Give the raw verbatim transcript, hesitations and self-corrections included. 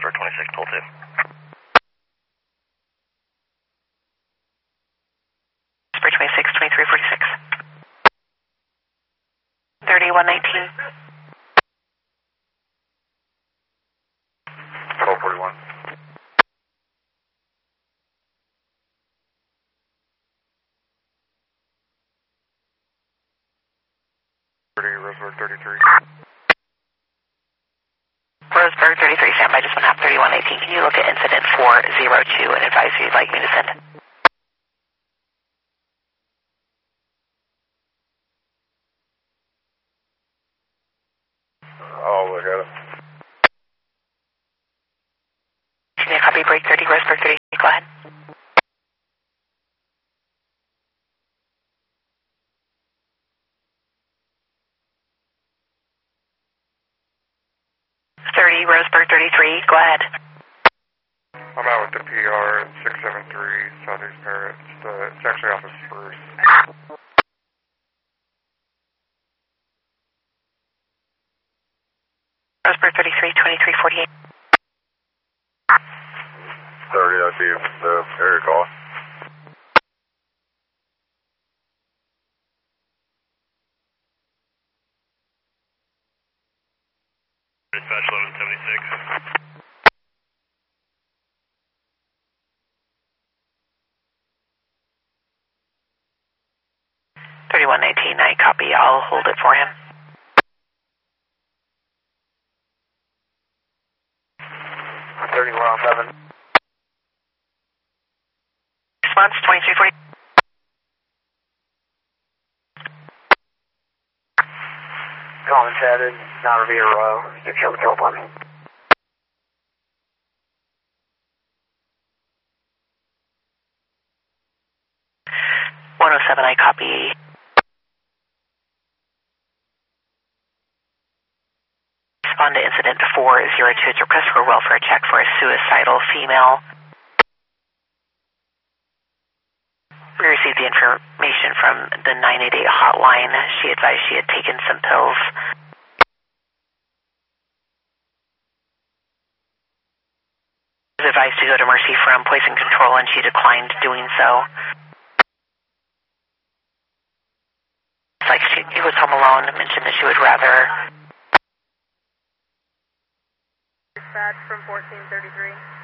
Roseburg twenty-six, pull two. Roseburg twenty-six, twenty-three forty-six. thirty-one nineteen. twelve forty-one. thirty, Roseburg thirty-three. Roseburg thirty-three, standby, just one half, thirty-one eighteen. Can you look at incident four zero two and advise who you'd like me to send? I'll look at it. Give me a copy, break thirty, Roseburg thirty, go ahead. thirty, Roseburg thirty-three, go ahead. I'm out with the P R at six seven three Southeast Parrot. It's, the, it's actually off of Spruce. Roseburg thirty-three, twenty-three forty-eight. thirty, that'd be the area call. Dispatch eleven seventy-six. thirty-one nineteen, I copy, I'll hold it for him. thirty-one oh seven. Response twenty-three forty. Collins headed, not Revere Row, six seven twelve one. one oh seven, I copy. Respond to incident four zero two, it's a request for a welfare check for a suicidal female. We received the information from the nine eight eight hotline. She advised she had taken some pills. She was advised to go to Mercy from poison control and she declined doing so. It's like she, she was home alone and mentioned that she would rather... Dispatch from fourteen thirty-three.